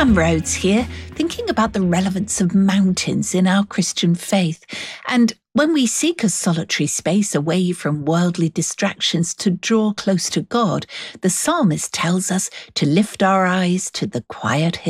Pam Rhodes here, thinking about the relevance of mountains in our Christian faith. And when we seek a solitary space away from worldly distractions to draw close to God, the psalmist tells us to lift our eyes to the quiet hills.